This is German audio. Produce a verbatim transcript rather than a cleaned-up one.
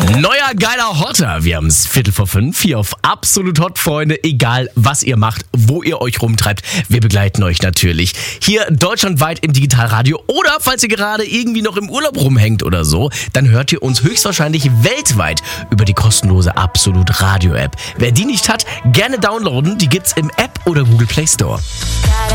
Neuer geiler Hotter. Wir haben es Viertel vor fünf hier auf Absolut Hot, Freunde. Egal, was ihr macht, wo ihr euch rumtreibt, wir begleiten euch natürlich. Hier deutschlandweit im Digitalradio oder falls ihr gerade irgendwie noch im Urlaub rumhängt oder so, dann hört ihr uns höchstwahrscheinlich weltweit über die kostenlose Absolut Radio App. Wer die nicht hat, gerne downloaden. Die gibt's im App oder Google Play Store.